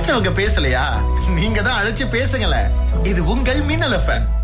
அழைச்சவங்க பேசலையா? நீங்க தான் அழைச்சு பேசுங்களேன். இது உங்கள் மின்னல் எஃப்எம்.